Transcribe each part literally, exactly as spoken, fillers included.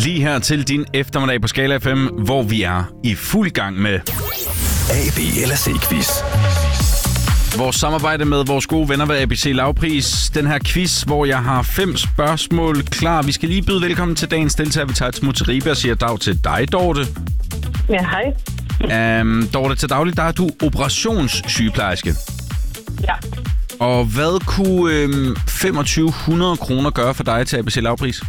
lige her til din eftermiddag på Skala F M, hvor vi er i fuld gang med A, B eller C-quiz. Vores samarbejde med vores gode venner ved A B C Lavpris. Den her quiz, hvor jeg har fem spørgsmål klar. Vi skal lige byde velkommen til dagens deltager. Vi tager et smut til Ribe og siger dag til dig, Dorte. Ja, hej. Um, Dorte, til daglig der er du operationssygeplejerske. Ja. Og hvad kunne øhm, femogtyve hundrede kroner gøre for dig til A B C Lavpris?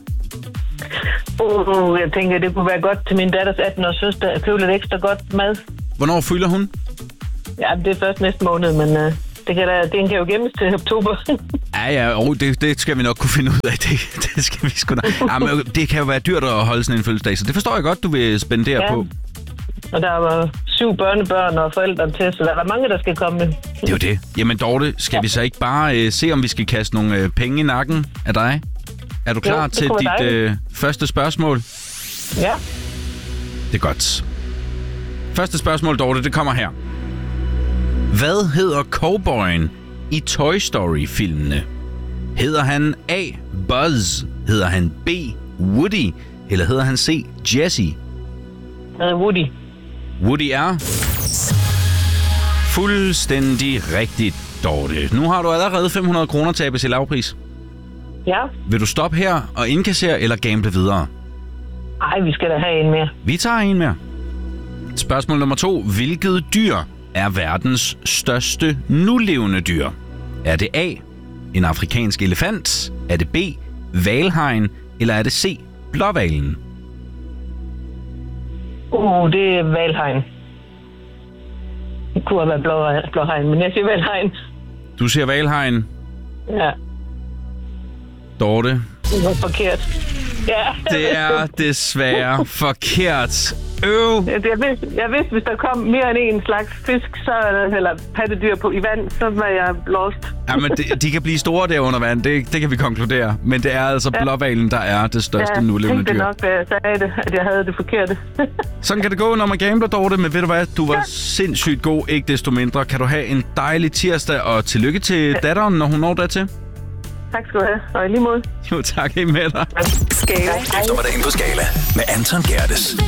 Uh, jeg tænker, det kunne være godt til min datters atten-års søster at købe lidt ekstra godt mad. Hvornår fylder hun? Ja, det er først næste måned, men uh, det kan da, den kan jo gemmes til oktober. Ja, ja, oh, det, det skal vi nok kunne finde ud af. Det, det skal vi sgu da. Ja, men det kan jo være dyrt at holde sådan en fødselsdag, så det forstår jeg godt, du vil spendere ja. på. Og der var syv børnebørn og forældre til, så der er mange, der skal komme med. Det er jo det. Jamen Dorte, skal ja. vi så ikke bare øh, se, om vi skal kaste nogle øh, penge i nakken af dig? Er du klar jo, til dit øh, første spørgsmål? Ja. Det er godt. Første spørgsmål, Dorte, det kommer her. Hvad hedder cowboyen i Toy Story-filmene? Hedder han A. Buzz? Hedder han B. Woody? Eller hedder han C. Jesse? Uh, Woody. Woody er fuldstændig rigtigt, Dorte. Nu har du allerede fem hundrede kroner til A B C Lavpris. Ja. Vil du stoppe her og indkassere eller gamble videre? Ej, vi skal da have en mere. Vi tager en mere. Spørgsmål nummer to. Hvilket dyr er verdens største nulevende dyr? Er det A. en afrikansk elefant? Er det B. hvalhajen? Eller er det C. blåhvalen? Uh, det er hvalhajen. Det kunne have været blå, blåhajen, men jeg siger hvalhajen. Du siger hvalhajen. Ja. Dorte. Det var forkert. Ja. Det er desværre forkert. Øv. Jeg vidste, jeg vidste, hvis der kom mere end en slags fisk, så, eller pattedyr på i vand, så var jeg lost. Jamen, de, de kan blive store der under vand, det, det kan vi konkludere. Men det er altså ja. blåhvalen, der er det største ja, nulevende dyr. Jeg tænkte nok, da jeg sagde det, at jeg havde det forkerte. Sådan kan det gå, når man gambler, Dorte. Men ved du hvad, du var ja. sindssygt god, ikke desto mindre. Kan du have en dejlig tirsdag, og tillykke til ja. datteren, når hun når dertil. Tak skal du have, og i lige måde. Jo, tak, I med dig. Skala. Eftermiddagen på Skala med Anton Gerdes.